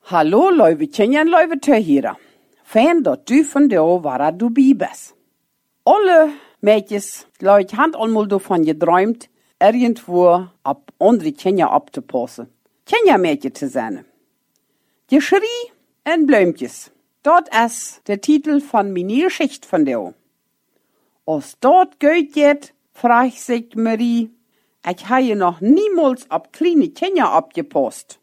Hallo, Leuwe Tjenjan, Leuwe Töhira. Fan dat du van jou waar du bibes. Alle meisjes, glaube ich, haben einmal davon geträumt, irgendwo ab andere Tjenja abzupassen. Tjenja-Mädchen zu sein. Geschrie en Blümtjes. Dat is der Titel von meine Geschichte von dir. Als dort geht, fragt sich Marie, ich habe noch niemals ab kleine Tjenja abgepasst.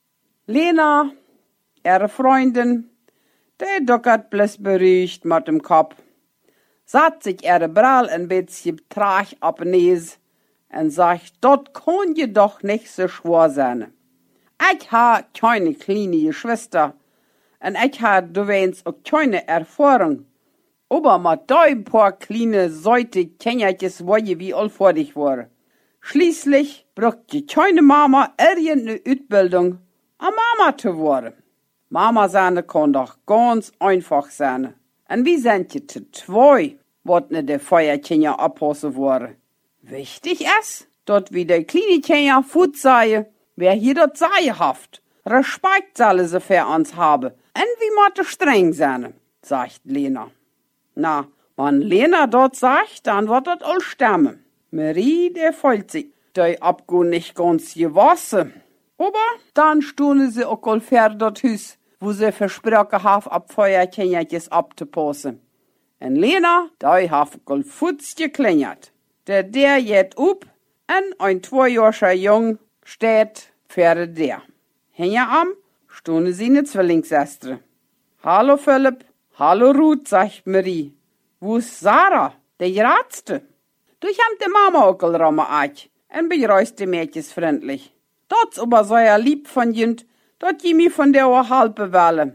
Lena, ihre Freundin, die duckert bloß beruhigt mit dem Kopf, satt sich ihre Brall ein bisschen trag ab Nes und sagt, dort kann je doch nicht so schwer sein. Ich ha keine kleine Geschwister und ich ha du weinst auch keine Erfahrung. Aber mit ein paar kleine Säute Kennertjes wollen wie all vor dich war. Schließlich braucht keine Mama irgendeine Ausbildung, eine Mama zu werden. Mama sein kann doch ganz einfach sein. Und wie sind je zu zwei, wat ne de Feuerkinder abpassen worden. Wichtig ist, dort wie de kleine Kinder Fut sei, wer hier dort sei haft. Respekt soll sie für uns haben. Und wie matte streng sein, sagt Lena. Na, wenn Lena dort sagt, dann wird dort all stemmen. Marie, der folgt sich. Die Abgo nicht ganz gewassen. Aber dann stunden sie auch all fair dort Hüs, wo sie versprochen haben, ab Feuerkindertjes abzupassen. En Lena, die hat all Futz geklingert. Der geht up, en ein 2-jähriger Jung steht für der. Hinter am stunden sie ne Zwillingsschwester. Hallo Philipp, hallo Ruth, sagt Marie. Wo ist Sarah, der Geratste? Du hamt de Mama auch all ramme ach, en begrüßt die Mädchens freundlich. Dort aber so ja lieb von jünd, dort je mi von der auch halbe Welle.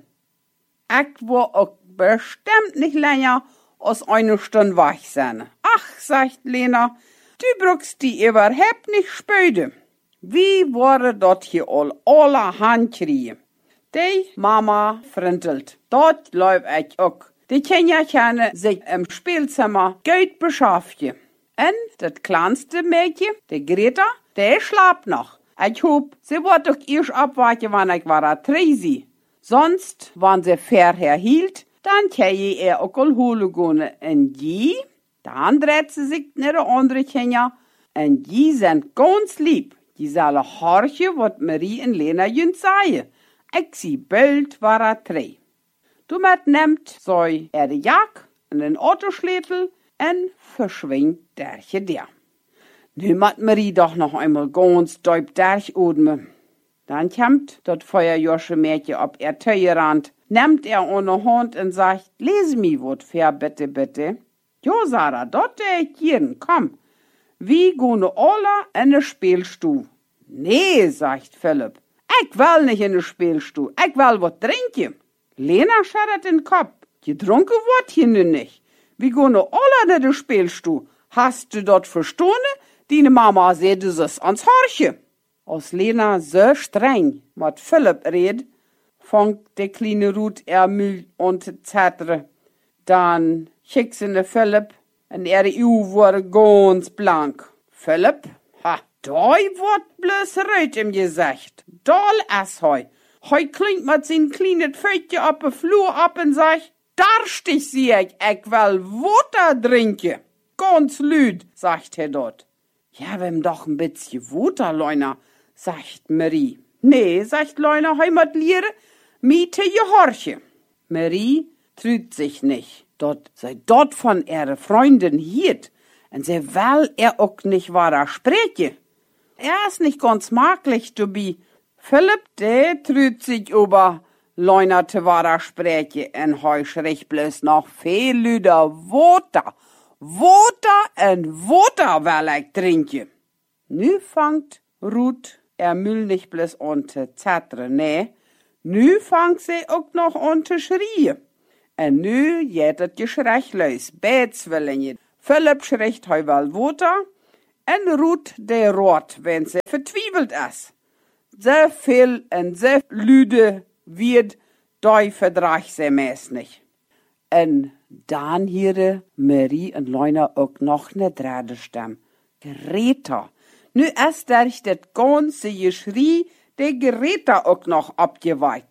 Ich war auch bestimmt nicht länger als eine Stunde wach sein. Ach, sagt Lena, du brauchst die überhaupt nicht spüren. Wie wurde dort hier alle Handkriegen? Die Mama frintelt. Dort läuft ich auch. Die Kinder sich im Spielzimmer gut beschaffen. Und das kleinste Mädchen, die Greta, die schlaft noch. Ich hoffe, sie wird doch erst abwarten, wann ich war Tresi. Sonst, wenn sie vorher hielt, dann kann ich auch holen gehen. Und die, dann dreht sie sich nach der anderen Kinder. Und die sind ganz lieb. Die sollen horchen, was Marie und Lena jünd sagen. Ich sie bald war 3. Du nehmt so ihre Jack und den Autoschlätel und verschwindet der. Nu mat Marie doch noch einmal ganz deub durchatmen. Dann kommt das feuerjosche Mädchen ab ihr Teuerrand, nimmt ohne Hand und sagt, lese mi wat für bitte. Jo, Sarah, dort hier, komm. Wie gehen alle in de Spielstube? Nee, sagt Philipp. Ich will nicht in de Spielstube, ich will wat trinken. Lena schüttelt den Kopf. Getrunken wird hier nun nicht. Wie gehen alle in de Spielstube? Hast du dort verstanden? Deine Mama sagt, du sollst ans Horche. Als Lena so streng mit Philipp redet, fängt der kleine Ruth müde an zu zettern. Dann schickt sie Philipp und ihre Augen wurde ganz blank. Philipp, da wird bloß rot im Gesicht. Doll ist heu. Heu klingt mit sein kleines Pfötchen auf den Flur ab und sagt, darstig sehe ich will Wasser trinken. Ganz lüd, sagt er dort. Ja, wem doch ein bisschen Wasser, Leuna, sagt Marie. Nee, sagt Leuna, heimat liere, miete gehorche. Marie trügt sich nicht. Dort sei dort von ihrer Freundin hiert, und sie will auch nicht wahrer spreche. Ist nicht ganz maglich, du bi. Philipp, der trügt sich über Leuna te wahrer spreche, und heu schrecht bloß noch viel lüder Wasser und Wasser will ich trinken. Nu fangt Ruth Müll nicht bloß an zu zettern, nee. Nu fangt sie auch noch an zu schreien. Und nu geht das Geschrei los, Bätzwillinge. Philipp schreckt heu will Wasser, und Ruth der rot, wenn sie vertwiebelt ist. So viel und so lüde wird, da verdrag sie meist nicht. Und dann hier Marie und Leuna auch noch ne dritte Stimme. Greta. Nu ist durch das ganze Geschrei der Greta auch noch abgeweicht.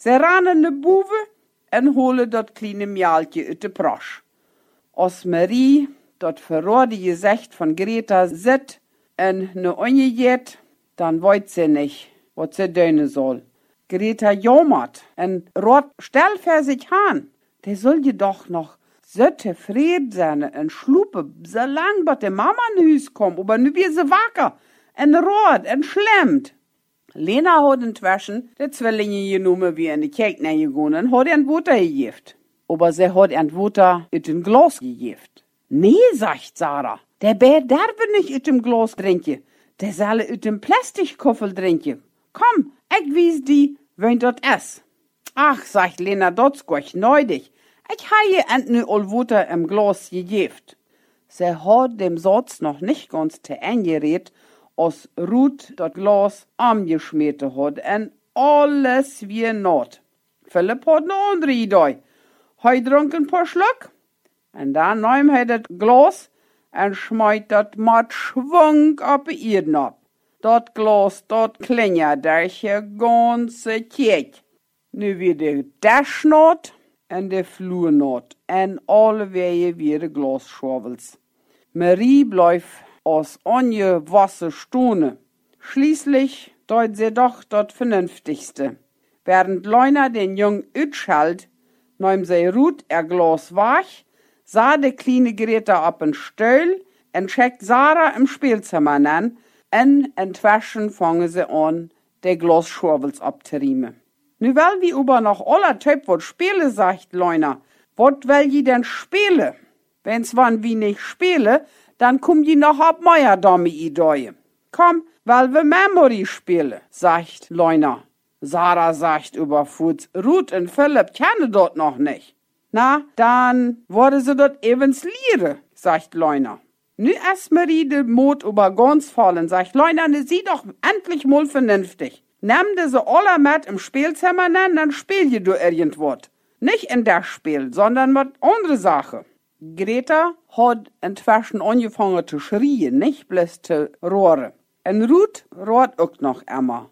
Se rannen ne Buwe en hole dat kleine Mjaaltje uit de Prosch. Als Marie dat verroorde Gezicht von Greta zit en ne onjeet, dan weet ze nicht, wat ze doen soll. Greta jammert en rot stel für sich an. Der soll je doch noch so tevreden sein en schlupe, solang bat de Mama in Huis kommt, aber nu wie sie wacker en rot en schlemmt. Lena hat inzwischen de Zwillinge genommen, wie in die Kerk gegangen en hat ein Wutter gegift. Aber sie hat ein Wutter in den Glas gegift. Nee, sagt Sarah, der Bär darf nicht in dem Glas trinken. Der soll in dem Plastikkoffer trinken. Komm, ich wies die, wen dort es. Ach, sagt Lena, dot's goch neudig. Ich habe ent nu all Wutter im Glas gegift. Sie hat dem Satz noch nicht ganz zu Ende geredet, als Ruth das Glas angeschmiert hat en alles wie not. Philipp hat ne andere Idee. Hij dronk ein paar Schluck en dann nahm hij das Glas en schmeit dat mat Schwung op de Erde ab. Dat Glas, dat klingert durch die ganze Kirche. Nu wie de Dash not en de Flur not en alle Wege wie de Glasschwavels. Marie bleibt aus angewassen Stune. Schließlich deut sie doch das Vernünftigste. Während Leuna den Jungen utschalt, nahm sie Ruth ihr Glas wach, sah de kleine Greta ab en Stühl en schickt Sarah im Spielzimmer an en entwaschen fangen sie an, de Glasschwavels abzuriemen. Nu will wie über noch aller Typ wat spielen, sagt Leuna. Wat will je denn spielen? Wenn's wann wie nicht spiele, dann komm je noch ab meier dumme Idee. Komm, weil wir Memory spielen, sagt Leuna. Sarah sagt überfuß, Ruth und Philipp kennen dort noch nicht. Na, dann wurde sie dort evens liere, sagt Leuna. Nu erst Marie de Mut über ganz fallen, sagt Leuna, ne sieh doch endlich mal vernünftig. Nimm diese alle mit im Spielzimmer nennen, dann spiel je du irgendwas. Nicht in das Spiel, sondern mit andere Sache. Greta hat inzwischen angefangen zu schreien, nicht bloß zu rohren. Und Ruth rohrt auch noch immer.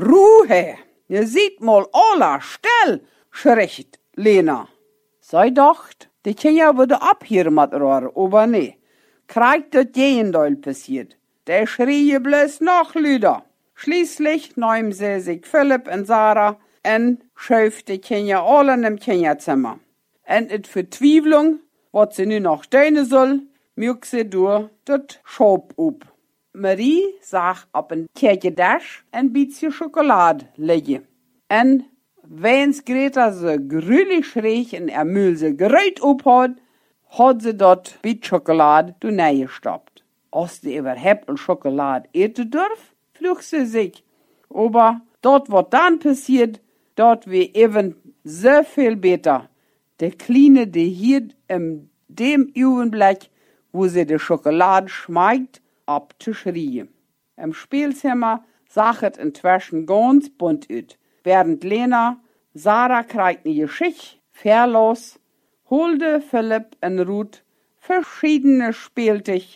Ruhe! Ihr seht mal alle still, schreckt Lena. Sei dacht, die Kinder würde abhören mit rohren, aber nee. Kriegt das Gegenteil passiert. Der schrie bloß noch lüder. Schließlich nahmen sie sich Philipp und Sarah und schöpften die Kinder alle in dem Kinderzimmer. Und in Verzweiflung, was sie nu noch tun soll, mögt sie durch das Schop up. Marie sagt ab ein Kirchedasch ein bisschen Schokolade legen. Und wenn's Greta so grülich schräg in ihr Müll so gerät uphat, hat sie dort mit Schokolade du gestoppt. Als sie überhaupt eine Schokolade eten darf, flucht sie sich. Aber dort, was dann passiert, dort wie eben so viel besser. Der Kleine, der hier in dem Augenblick, wo sie die Schokolade schmeckt, abzuschreien. Im Spielzimmer sah es inzwischen ganz bunt aus. Während Lena, Sarah kriegt eine Geschichte, verlos, holte Philipp und Ruth verschiedene Spieltisch,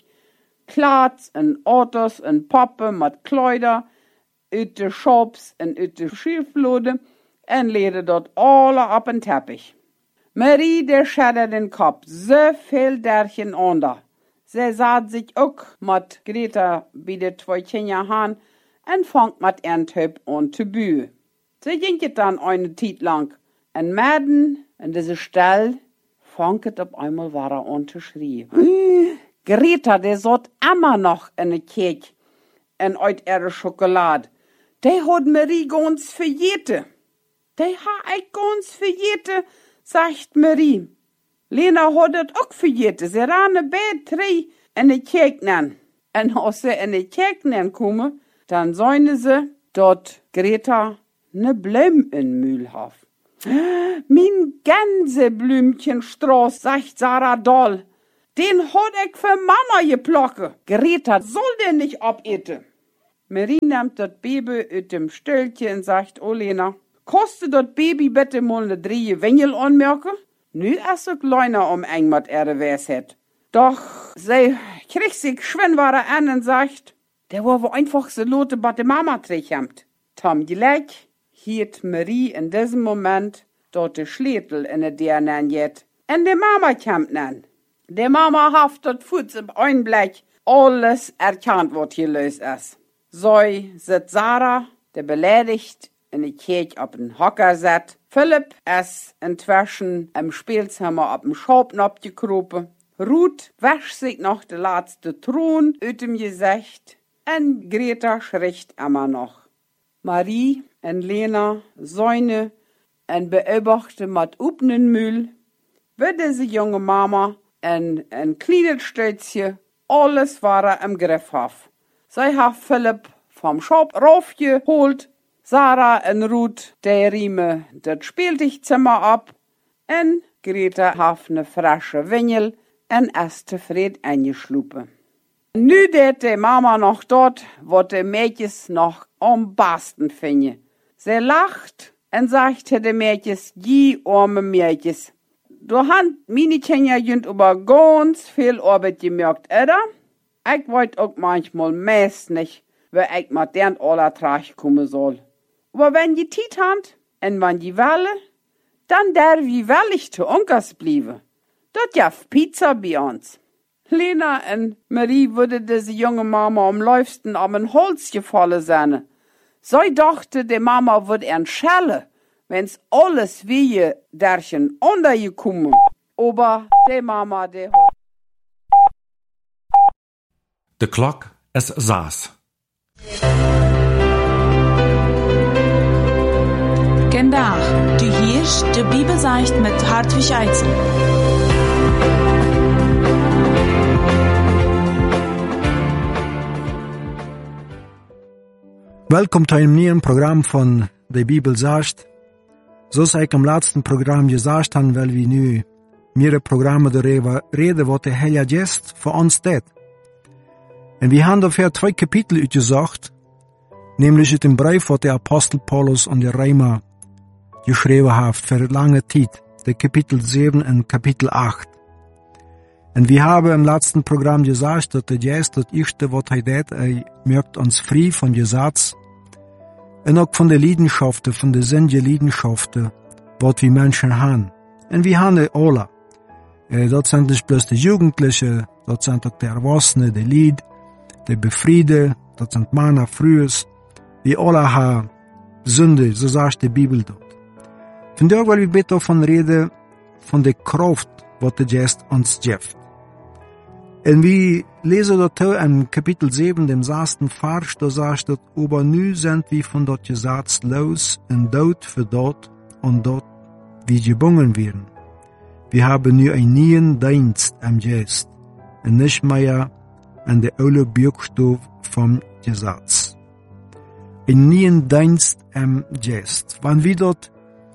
Klats und Autos und Pappe mit Kleider, aus de Shops und aus de Schieflode und legte dort alle auf den Teppich. Marie, der schädert den Kopf, so viel derchen under. Sie saht sich auch mit Greta bei de zwei Kinder an und fangt mit ihren Typ an zu bühen. Sie ging dann eine Zeit lang und Mäden in diese Stelle fangt auf einmal war an zu schreien. Greta, der satt immer noch in der Kirche und uit ihre Schokolade. Der hat Marie ganz verjete. Der hat ich ganz verjete, sagt Marie. Lena hat das auch verjete. Sie rannen beide drei in die Kirche. Und als sie in die Kirche kommen, dann sollen sie dort Greta ne Blüm in Mühl haben. Mein Gänseblümchenstrauß, sagt Sarah doll. Den hat ich für Mama geplockt. Greta soll den nicht abeten. Marie nimmt das Baby aus dem Stühlchen und sagt, oh Lena, kostet das Baby bitte mal ne 3 Wengel anmerken? Nu ist es kleiner eng mit ihrer Weisheit. Doch sie kriegt sich schwindware an und sagt, der war wohl einfach so lote bei der Mama trägt. Tom gleich, hielt Marie in diesem Moment dort de Schletel in der Dirnen jet. En de Mama kommt nan. De Mama haft dort voets im Einblick alles erkannt, wat hier los ist. So sit Sarah, der beleidigt, in die Kirche auf den Hocker set. Philipp ist inzwischen im Spielzimmer auf den Schaubnopf gekropen. Ruth wäscht sich noch de letzte Thron aus dem Gesicht. Und Greta schricht immer noch. Marie und Lena säune und beobachten mit upnen Mühl, wie diese junge Mama in ein kleines Städtchen alles war im Griff hat. Sie hat Philipp vom Schop raufgeholt, Sarah und Ruth, der Rieme das Spieltischzimmer ab, und Greta hat ne frische Windel und ist zufrieden eingeschlupen. Nu dat de Mama noch dort, wat de Mädjes noch am besten finden. Sie lacht und sagt de Mädjes, die arme Mädjes. Du hast meine Kinder über ganz viel Arbeit gemerkt, oder? Ich wollt auch manchmal meist nicht, wie ich mit deren aller Trag kommen soll. Aber wenn die Zeit habt und wenn die wollen, dann darf ich wellig zu Onkers bleiben. Dort ja Pizza bei uns. Lena und Marie würde diese junge Mama am liebsten am ein Holz gefallen sein. Sie dachte, die Mama würde ihn schellen, wenn's alles wie derchen untergekommen. Aber die Mama, die hat. De klok is 6. Vandaag, du hierst de Bibelzeicht mit Hartwig Eitzel. Welkom zu einem neuen Programm von der Bibel sagt. So ist ich im letzten Programm gesagt haben, weil wir nu mehrere Programme darüber reden, was der Heilige Geist für uns tut. Und wir haben dafür 2 Kapitel gesagt, nämlich in dem Brief, was der Apostel Paulus an die Römer geschrieben hat, für lange Zeit, der Kapitel 7 und Kapitel 8. Und wir haben im letzten Programm gesagt, dass der Geist, das Erste, was er tut, macht uns frei von Gesetz und auch von den Leidenschaften, von den sinnlichen Leidenschaften, was wir Menschen haben. Und wir haben die alle. Das sind nicht bloß die Jugendlichen, das sind auch die Erwachsenen, die Lied, die Befriede, das sind Männer, Frühes. Wir alle haben Sünde, so sagt die Bibel dort. Von daher will ich bitte davon reden, von der Kraft, was der Geist uns gibt. Und wir lesen dort in Kapitel 7, dem 6. Vers, da sagt es, aber nu sind wir von dort Gesetz los und dort für dort und dort wie gebunden werden. Wir haben nu einen neuen Dienst am Geist und nicht mehr an der alle Buchstaben vom Gesetz. Einen neuen Dienst am Geist. Wenn wir dort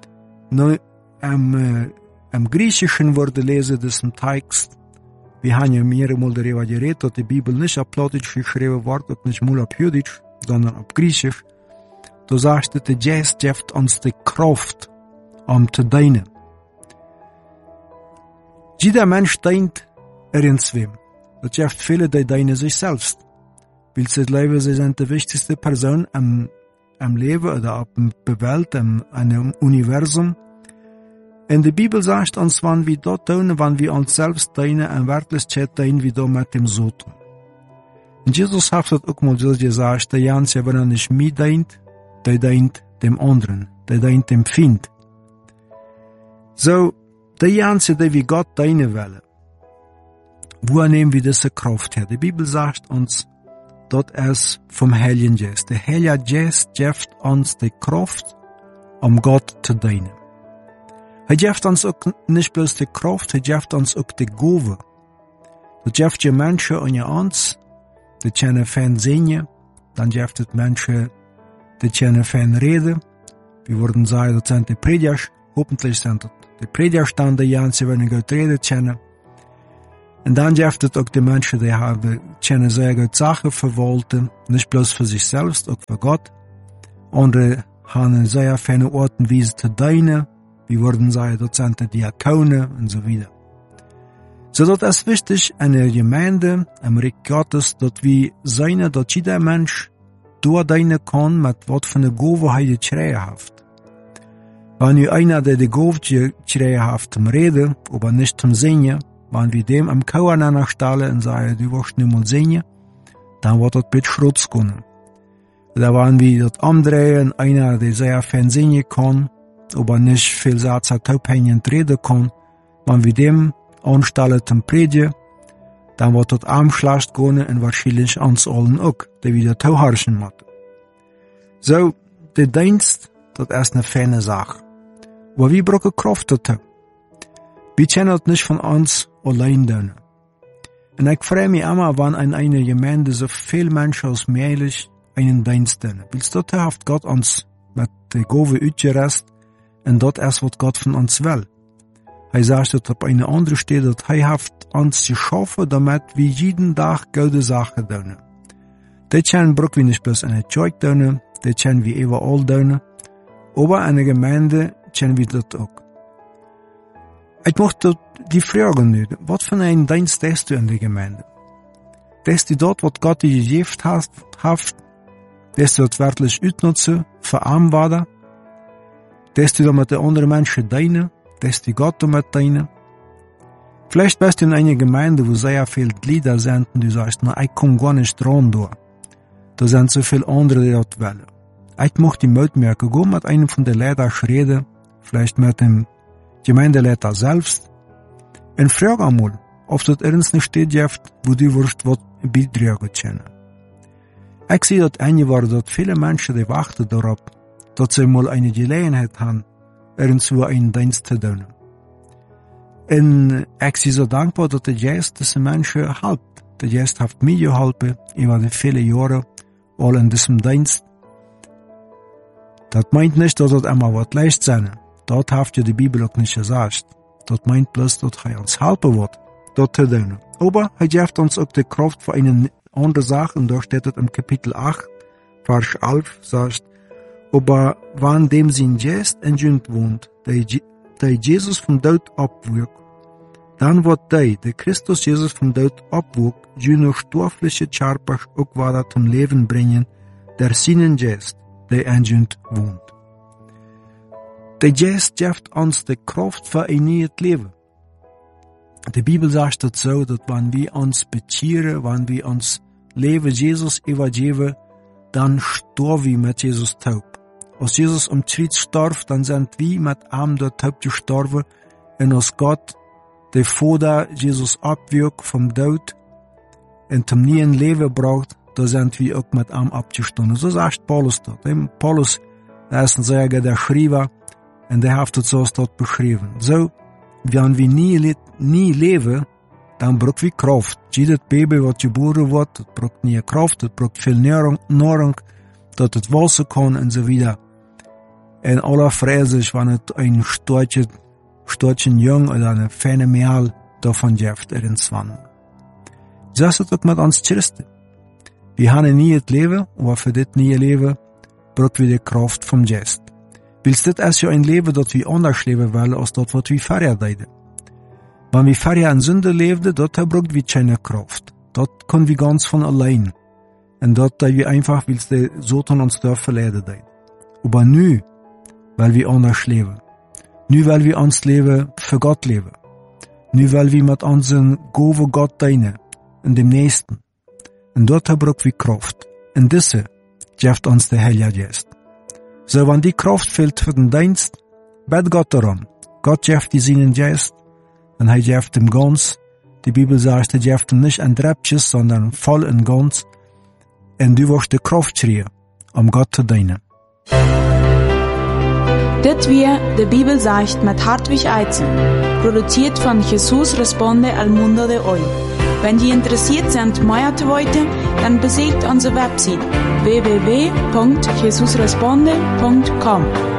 am Griechischen Wort lesen, diesem Text, wir haben ja mehrmals darüber geredet, dass die Bibel nicht auf Plattdeutsch geschrieben wird, und nicht mal auf Jüdisch, sondern auf Griechisch. Da sagt es, der Geist gibt uns die Kraft, um zu dienen. Jeder Mensch dient irgendwem. Das gibt viele, die dienen sich selbst. Weil sie glauben, sie sind die wichtigste Person am Leben oder auf der Welt, im Universum. Und die Bibel sagt uns, wenn wir dort tun, wenn wir uns selbst dienen, in Wirklichkeit dienen wir da mit dem Sohn. Und Jesus hat das auch mal so gesagt, der Janse, wenn er nicht mir dient, der dient dem anderen, der dient dem Feind. So, der Janse, der wir Gott dienen wollen, woher nehmen wir diese Kraft her? Die Bibel sagt uns, dort ist vom Heiligen Geist. Der Heilige Geist gibt uns die Kraft, um Gott zu dienen. Er gibt uns auch nicht bloß die Kraft, er gibt uns auch die Gabe. Er gibt die Menschen unter uns, die können fein singen, dann gibt es Menschen, die können fein reden. Wir würden sagen, das sind die Prediger, hoffentlich sind das die Predigerstände, die wenn gut reden können. Und dann gibt es auch die Menschen, die können sehr gut Sachen verwalten, nicht bloß für sich selbst, auch für Gott. Andere haben sehr feine Orten, wie sie zu dienen. Wir würden sagen, das sind die Diakone und so weiter. So, das ist wichtig in der Gemeinde, im Reich Gottes, dass wir sehen, dass jeder Mensch durch dienen kann, mit was für eine Gabe er gekriegt hat. Wenn nu einer, der die Gabe gekregen hat zum Reden, aber nicht zum Singen, wenn wir dem am Kauer nachstellen und sagen, du wirst nicht mal singen, dann wird das mit Schrotz können. Da waren wir das andrehen, einer, der sehr fein singen kann, aber nicht viel Sätze taubhängend reden kann, wenn wir dem anstellen zum Predigen, dann wird das arm schlecht gehen und wahrscheinlich uns allen auch, die wieder tauharschen machen. So, der Dienst, das ist eine feine Sache. Aber wir brauchen Kraft dazu. Wir können das nicht von uns allein tun. Und ich freue mich immer, wenn in einer Gemeinde so viele Menschen als möglich einen Dienst tun. Weil dort hat Gott uns mit der Gabe ausgerüstet und das ist, was Gott von uns will. Er sagt dort auf einer anderen Stelle, dass er hat uns geschaffen, damit wir jeden Tag gute Sachen tun. Das können wir nicht bloß in der Kirche tun, das können wir überall tun, aber in der Gemeinde können wir das auch. Ich möchte die Frage nicht, was für einen Dienst hast du in der Gemeinde? Dass du dort, was Gott dir gegeben hat, dass du das wirklich ausnutzen, für Armwader, dass du damit die anderen Menschen dienen, dass du Gott damit dienen. Vielleicht bist du in einer Gemeinde, wo sehr viele Glieder sind und du sagst, na, ich komme gar nicht dran durch. Da sind so viele andere, die das wollen. Ich möchte die Mötmerke, go mit einem von den Leitern reden, vielleicht mit dem Gemeindeleiter selbst, und frag einmal, ob das ernst nicht steht, wo du wirst was beitragen können. Ich sehe das einmal, dass viele Menschen, die warten darauf, dass sie mal eine Gelegenheit haben, irgendwo einen Dienst zu tun. Und ich bin so dankbar, dass der Jesus diese Menschen hilft. Der Jesus hat mir geholfen, über die vielen Jahre, all in diesem Dienst. Das meint nicht, dass das immer was leicht sein. Dort hat ja die Bibel auch nicht gesagt. Das meint bloß, dass er uns helfen wird, dort zu tun. Aber er gibt uns auch die Kraft für eine andere Sache, und da steht es im Kapitel 8, Vers 11, sagt, aber wann dem sein Geist entzündet wohnt, der Jesus vom Tod abwog, dann wird der Christus Jesus vom Tod abwog, jene stoffliche Charpach auch wieder zum Leben bringen, der seinen Geist, der entzündet wohnt. Der Geist gibt uns die Kraft für ein neues Leben. Die Bibel sagt das so, dass wenn wir uns bekehren, wenn wir uns Leben Jesus übergeben, dann sterben wir mit Jesus taub. Als Jesus am Kreuz starb, dann sind wir mit ihm dort taub gestorben, und als Gott, der Vater, Jesus abwirkt vom Tod und zum neuen Leben braucht, da sind wir auch mit ihm abgestanden. So sagt Paulus dort. Paulus, der ist ein sehr guter Schreiber, und der hat das so dort beschrieben. So, wenn wir nie leben, dann braucht wir Kraft. Jedes Baby, das geboren wird, das braucht nie Kraft, das braucht viel Nahrung, dass es wachsen kann und so weiter. Und alle freuen sich, wenn es ein Storchen Jung oder eine feine Mehl davon gibt, irgendwann. So ist es auch mit uns Christen. Wir haben ein neues Leben, aber für das neue Leben brauchen wir die Kraft vom Geist. Weil das ist ja ein Leben, das wir anders leben wollen, als das, was wir vorher deden. Wenn wir vorher in Sünde lebten, dort brauchen wir keine Kraft. Dort können wir ganz von allein. Und dort, da wir einfach, weil der Satan uns da verleiden deit. Aber nu, weil wir anders leben. Nu, weil wir uns leben, für Gott leben. Nu, weil wir mit unseren Gaben Gott dienen, in dem Nächsten. Und dort brauchen wir Kraft. Und diese gibt uns der Heilige Geist. So, wenn die Kraft fehlt für den Dienst, bet Gott daran. Gott gibt dir seinen Geist, und er gibt ihm ganz. Die Bibel sagt, er gibt ihm nicht ein Treppchen, sondern voll und ganz. Und du wirst die Kraft kriegen, Gott zu dienen. Dit weer de Bibel sagt mit Hartwig Eizen, produziert von Jesus Responde al Mundo de Hoy. Wenn die interessiert sind, mehr zu wollen, dann besucht unsere Website www.jesusresponde.com.